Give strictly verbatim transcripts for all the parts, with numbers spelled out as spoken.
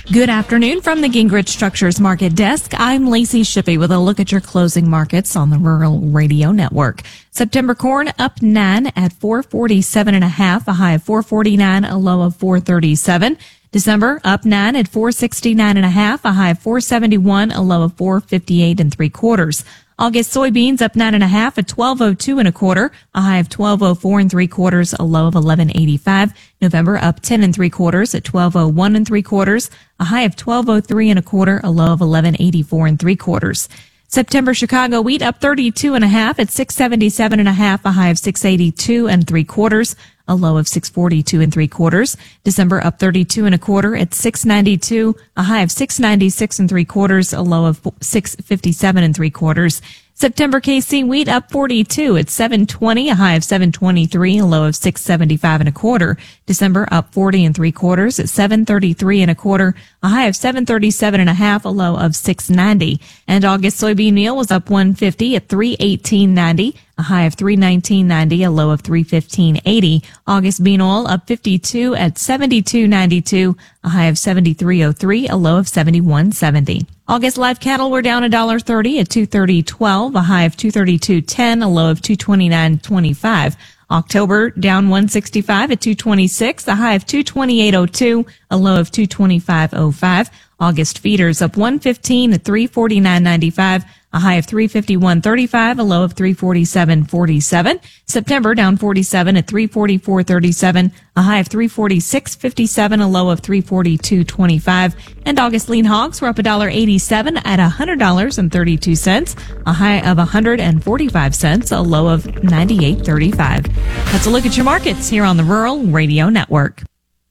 Good afternoon from the Gingrich Structures Market Desk. I'm Lacey Shippey with a look at your closing markets on the Rural Radio Network. September corn up nine at four forty-seven and a half, a high of four forty-nine, a low of four thirty-seven. December up nine at four sixty-nine and a half, a high of four seventy-one, a low of four fifty-eight and three quarters. August soybeans up nine and a half at twelve oh two and a quarter, a high of twelve oh four and three quarters, a low of eleven eighty-five. November up ten and three quarters at twelve oh one and three quarters, a high of twelve oh three and a quarter, a low of eleven eighty-four and three quarters. September Chicago wheat up thirty-two and a half at six seventy-seven and a half, a high of six eighty-two and three quarters, a low of six forty-two and three quarters. December up thirty-two and a quarter at six ninety-two, a high of six ninety-six and three quarters, a low of six fifty-seven and three quarters. September K C wheat up forty-two at seven twenty, a high of seven twenty-three, a low of six seventy-five and a quarter. December up forty and three quarters at seven thirty-three and a quarter, a high of seven thirty-seven and a half, a low of six ninety. And August soybean meal was up one fifty at three eighteen ninety, a high of three nineteen ninety, a low of three fifteen eighty. August bean oil up fifty-two at seventy-two ninety-two, a high of seventy-three oh three, a low of seventy-one seventy. August live cattle were down one dollar thirty at two thirty twelve, a high of two thirty-two ten, a low of two twenty-nine twenty-five. October down one sixty-five at two twenty-six, a high of two twenty-eight oh two, a low of two twenty-five oh five. August feeders up one fifteen at three forty-nine ninety-five, a high of three fifty-one thirty-five, a low of three forty-seven forty-seven. September down forty-seven at three forty-four thirty-seven, a high of three forty-six fifty-seven, a low of three forty-two twenty-five. And August lean hogs were up one dollar eighty-seven at one hundred dollars and thirty-two cents, a high of one hundred forty-five cents, a low of ninety-eight thirty-five. That's a look at your markets here on the Rural Radio Network.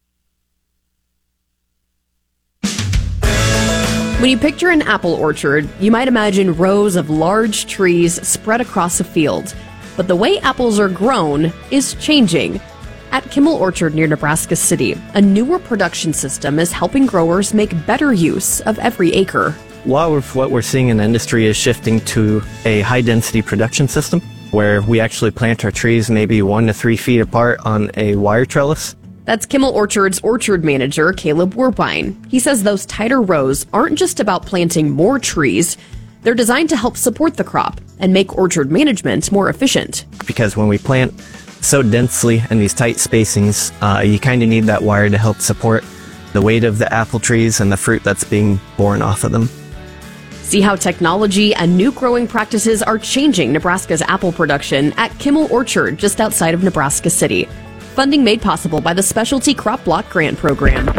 When you picture an apple orchard, you might imagine rows of large trees spread across a field. But the way apples are grown is changing. At Kimmel Orchard near Nebraska City, a newer production system is helping growers make better use of every acre. A lot of what we're seeing in the industry is shifting to a high-density production system where we actually plant our trees maybe one to three feet apart on a wire trellis. That's Kimmel Orchard's orchard manager, Caleb Werbine. He says those tighter rows aren't just about planting more trees. They're designed to help support the crop and make orchard management more efficient. Because when we plant so densely in these tight spacings, uh, you kind of need that wire to help support the weight of the apple trees and the fruit that's being born off of them. See how technology and new growing practices are changing Nebraska's apple production at Kimmel Orchard just outside of Nebraska City. Funding made possible by the Specialty Crop Block Grant Program.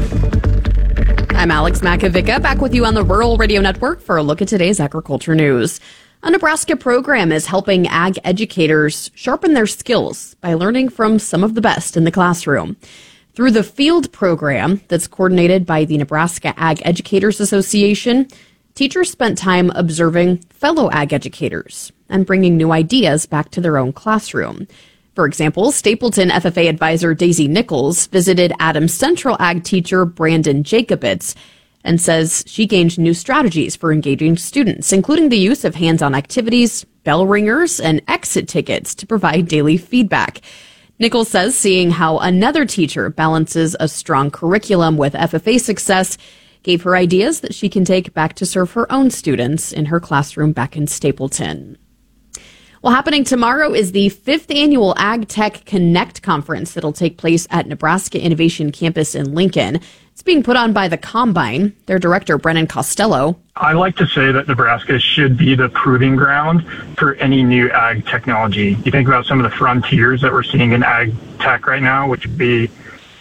I'm Alex Makovica, back with you on the Rural Radio Network for a look at today's agriculture news. A Nebraska program is helping ag educators sharpen their skills by learning from some of the best in the classroom. Through the FIELD program that's coordinated by the Nebraska Ag Educators Association, teachers spent time observing fellow ag educators and bringing new ideas back to their own classroom. For example, Stapleton F F A advisor Daisy Nichols visited Adams Central ag teacher Brandon Jacobitz and says she gained new strategies for engaging students, including the use of hands-on activities, bell ringers, and exit tickets to provide daily feedback. Nichols says seeing how another teacher balances a strong curriculum with F F A success gave her ideas that she can take back to serve her own students in her classroom back in Stapleton. Well, happening tomorrow is the fifth annual Ag Tech Connect Conference that'll take place at Nebraska Innovation Campus in Lincoln. It's being put on by the Combine. Their director, Brennan Costello. I like to say that Nebraska should be the proving ground for any new ag technology. You think about some of the frontiers that we're seeing in ag tech right now, which would be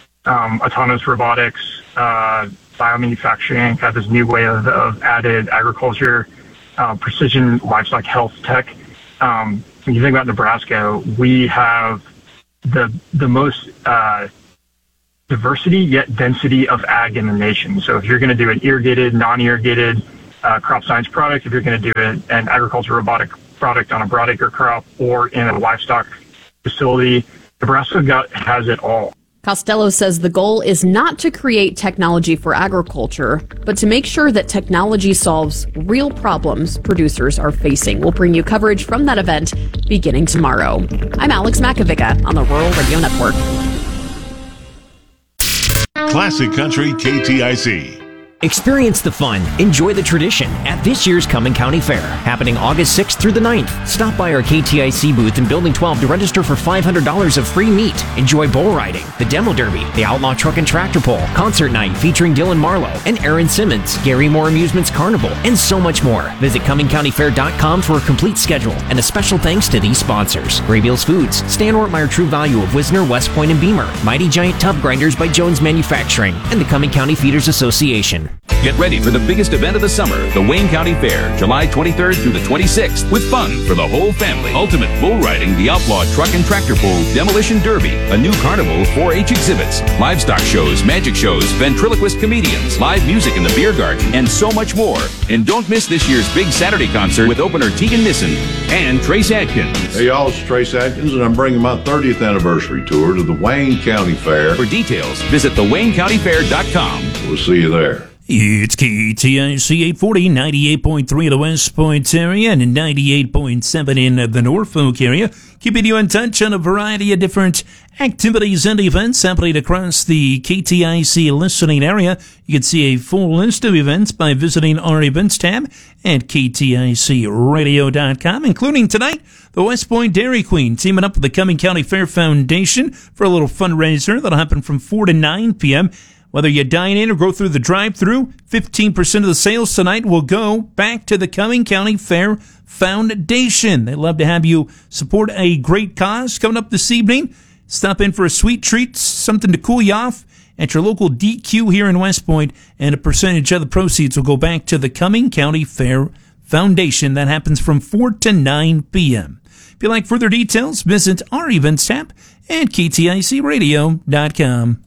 um, autonomous robotics, uh, biomanufacturing, kind of this new way of, of added agriculture, uh, precision livestock health tech. Um, when you think about Nebraska, we have the the most uh, diversity yet density of ag in the nation. So if you're going to do an irrigated, non-irrigated uh, crop science product, if you're going to do an, an agriculture robotic product on a broadacre crop or in a livestock facility, Nebraska got, has it all. Costello says the goal is not to create technology for agriculture, but to make sure that technology solves real problems producers are facing. We'll bring you coverage from that event beginning tomorrow. I'm Alex Makovica on the Rural Radio Network. Classic Country K T I C. Experience the fun, enjoy the tradition at this year's Cumming County Fair, happening August sixth through the ninth. Stop by our K T I C booth in Building twelve to register for five hundred dollars of free meat. Enjoy bull riding, the demo derby, the outlaw truck and tractor pull, concert night featuring Dylan Marlowe and Aaron Simmons, Gary Moore Amusements Carnival, and so much more. Visit Cumming County Fair dot com for a complete schedule, and a special thanks to these sponsors: Graybeals Foods, Stan Ortmeyer True Value of Wisner, West Point, and Beamer, Mighty Giant Tub Grinders by Jones Manufacturing, and the Cumming County Feeders Association. Get ready for the biggest event of the summer, the Wayne County Fair, July twenty-third through the twenty-sixth, with fun for the whole family. Ultimate bull riding, the outlaw truck and tractor pull, demolition derby, a new carnival, four H exhibits, livestock shows, magic shows, ventriloquist comedians, live music in the beer garden, and so much more. And don't miss this year's big Saturday concert with opener Tegan Nissen and Trace Adkins. Hey y'all, it's Trace Adkins, and I'm bringing my thirtieth anniversary tour to the Wayne County Fair. For details, visit the wayne county fair dot com. We'll see you there. It's K T I C eight forty, ninety-eight point three in the West Point area and ninety-eight point seven in the Norfolk area, keeping you in touch on a variety of different activities and events happening across the K T I C listening area. You can see a full list of events by visiting our events tab at K T I C radio dot com, including tonight, the West Point Dairy Queen teaming up with the Cumming County Fair Foundation for a little fundraiser that'll happen from four to nine p.m. Whether you dine in or go through the drive-thru, fifteen percent of the sales tonight will go back to the Cumming County Fair Foundation. They'd love to have you support a great cause coming up this evening. Stop in for a sweet treat, something to cool you off at your local D Q here in West Point, and a percentage of the proceeds will go back to the Cumming County Fair Foundation. That happens from four to nine p.m. If you'd like further details, visit our events tab at K T I C radio dot com.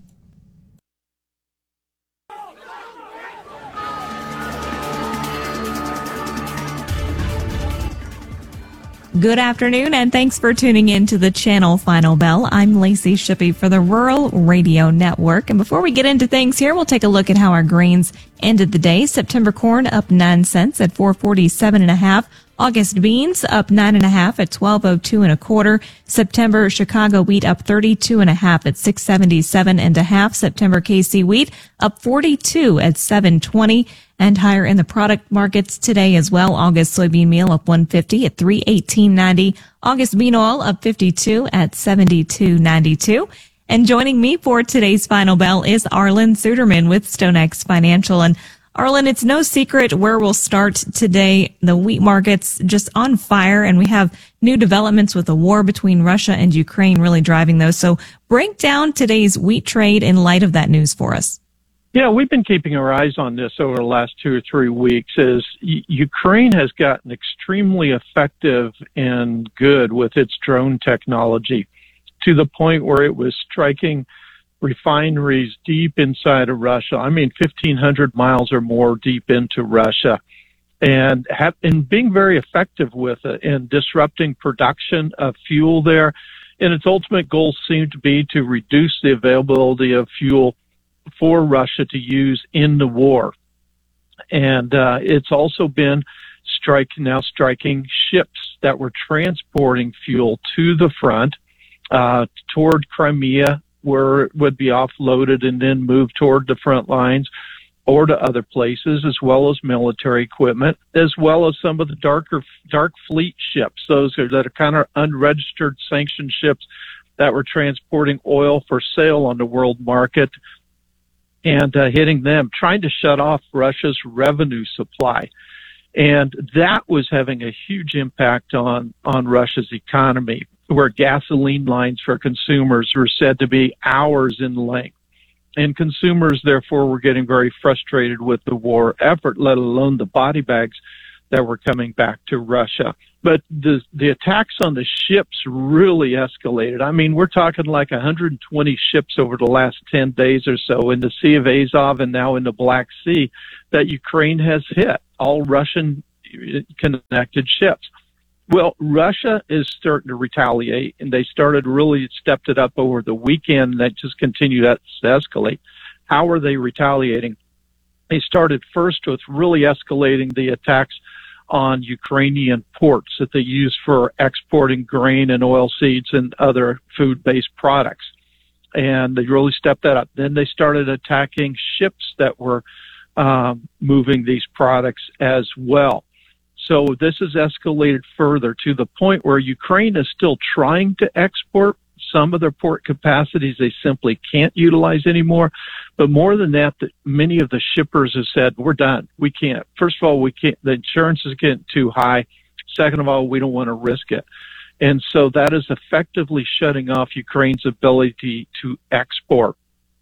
Good afternoon, and thanks for tuning in to the Channel Final Bell. I'm Lacey Shippey for the Rural Radio Network. And before we get into things here, we'll take a look at how our grains ended the day. September corn up nine cents at four forty-seven and a half. August beans up nine and a half at twelve oh two and a quarter. September Chicago wheat up thirty-two and a half at six seventy-seven and a half. September K C wheat up forty-two at seven twenty. And higher in the product markets today as well. August soybean meal up one fifty at three eighteen ninety. August bean oil up fifty-two at seventy-two ninety-two. And joining me for today's Final Bell is Arlen Suderman with StoneX Financial. And Arlen, it's no secret where we'll start today. The wheat market's just on fire, and we have new developments with the war between Russia and Ukraine really driving those. So break down today's wheat trade in light of that news for us. Yeah, we've been keeping our eyes on this over the last two or three weeks as U- Ukraine has gotten extremely effective and good with its drone technology to the point where it was striking refineries deep inside of Russia. I mean, fifteen hundred miles or more deep into Russia, and have, and being very effective with it in disrupting production of fuel there. And its ultimate goal seemed to be to reduce the availability of fuel for Russia to use in the war. And uh, it's also been strike now striking ships that were transporting fuel to the front uh, toward Crimea, where it would be offloaded and then moved toward the front lines or to other places, as well as military equipment, as well as some of the darker dark fleet ships, those are, that are kind of unregistered sanctioned ships that were transporting oil for sale on the world market, and uh, hitting them, trying to shut off Russia's revenue supply. And that was having a huge impact on, on Russia's economy, where gasoline lines for consumers were said to be hours in length. And consumers, therefore, were getting very frustrated with the war effort, let alone the body bags that were coming back to Russia. But the the attacks on the ships really escalated. I mean, we're talking like one hundred twenty ships over the last ten days or so in the Sea of Azov and now in the Black Sea that Ukraine has hit, all Russian-connected ships. Well, Russia is starting to retaliate, and they started really stepped it up over the weekend, and they just continue to escalate. How are they retaliating? They started first with really escalating the attacks on Ukrainian ports that they use for exporting grain and oil seeds and other food-based products. And they really stepped that up. Then they started attacking ships that were um, moving these products as well. So this has escalated further to the point where Ukraine is still trying to export some of their port capacities they simply can't utilize anymore. But more than that, that many of the shippers have said, we're done. We can't. First of all, we can't. The insurance is getting too high. Second of all, we don't want to risk it. And so that is effectively shutting off Ukraine's ability to export.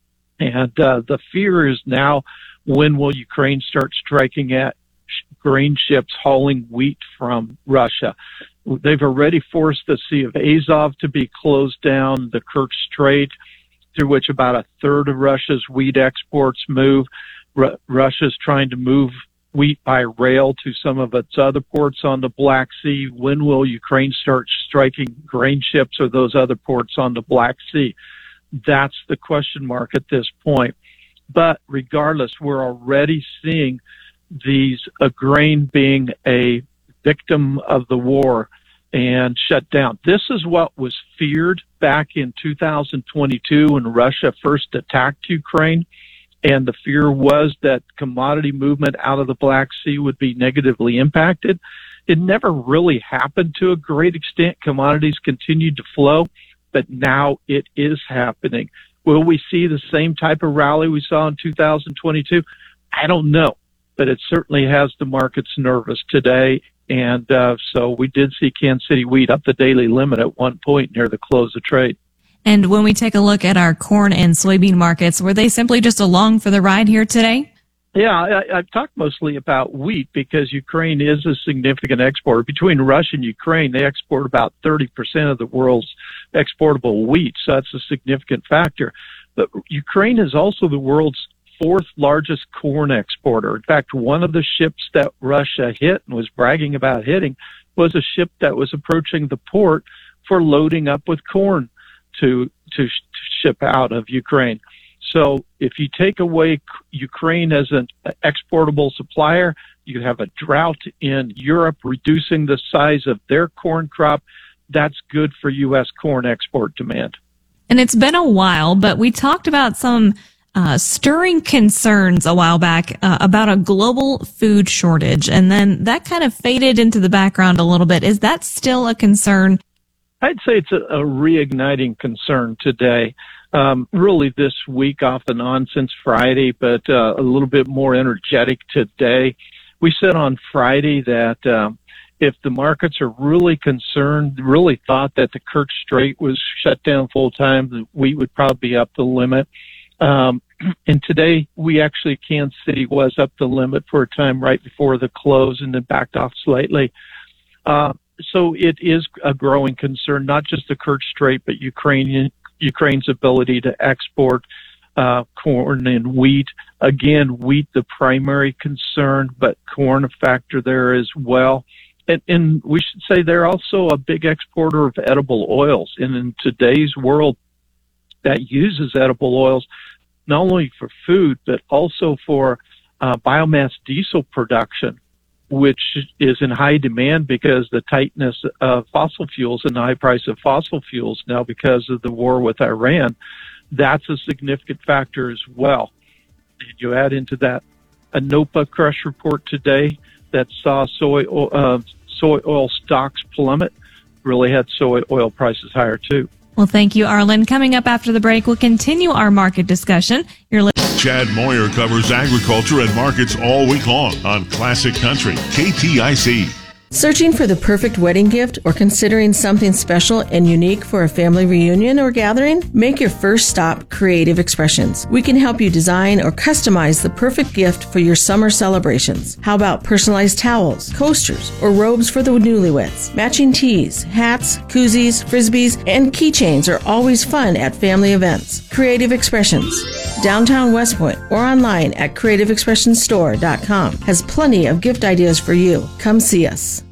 And uh, the fear is now, when will Ukraine start striking at grain ships hauling wheat from Russia? They've already forced the Sea of Azov to be closed down, the Kerch Strait, through which about a third of Russia's wheat exports move. R- Russia's trying to move wheat by rail to some of its other ports on the Black Sea. When will Ukraine start striking grain ships or those other ports on the Black Sea? That's the question mark at this point. But regardless, we're already seeing these uh, grain being a victim of the war and shut down. This is what was feared back in two thousand twenty-two when Russia first attacked Ukraine. And the fear was that commodity movement out of the Black Sea would be negatively impacted. It never really happened to a great extent. Commodities continued to flow, but now it is happening. Will we see the same type of rally we saw in two thousand twenty-two? I don't know, but it certainly has the markets nervous today. And uh, so we did see Kansas City wheat up the daily limit at one point near the close of trade. And when we take a look at our corn and soybean markets, were they simply just along for the ride here today? Yeah, I, I've talked mostly about wheat because Ukraine is a significant exporter. Between Russia and Ukraine, they export about thirty percent of the world's exportable wheat, so that's a significant factor. But Ukraine is also the world's fourth largest corn exporter. In fact, one of the ships that Russia hit and was bragging about hitting was a ship that was approaching the port for loading up with corn to to ship out of Ukraine. So if you take away Ukraine as an exportable supplier, you have a drought in Europe reducing the size of their corn crop. That's good for U S corn export demand. And it's been a while, but we talked about some uh, stirring concerns a while back uh, about a global food shortage, and then that kind of faded into the background a little bit. Is that still a concern? I'd say it's a, a reigniting concern today. Um, really this week off and on since Friday, but uh, a little bit more energetic today. We said on Friday that um, if the markets are really concerned, really thought that the Kerch Strait was shut down full time, the wheat would probably be up the limit. Um, and today we actually, Kansas City was up the limit for a time right before the close and then backed off slightly. Uh, so it is a growing concern, not just the Kerch Strait, but Ukrainian, Ukraine's ability to export uh, corn and wheat. Again, wheat the primary concern, but corn a factor there as well. And, and we should say they're also a big exporter of edible oils. And in today's world that uses edible oils, not only for food, but also for uh, biomass diesel production, which is in high demand because the tightness of fossil fuels and the high price of fossil fuels now because of the war with Iran. That's a significant factor as well. And you add into that a NOPA crush report today that saw soy oil, uh, soy oil stocks plummet, really had soy oil prices higher too. Well, thank you, Arlen. Coming up after the break, we'll continue our market discussion. You're listening. Chad Moyer covers agriculture and markets all week long on Classic Country, K T I C. Searching for the perfect wedding gift or considering something special and unique for a family reunion or gathering? Make your first stop Creative Expressions. We can help you design or customize the perfect gift for your summer celebrations. How about personalized towels, coasters, or robes for the newlyweds? Matching tees, hats, koozies, frisbees, and keychains are always fun at family events. Creative Expressions, downtown West Point or online at creative expressions store dot com has plenty of gift ideas for you. Come see us.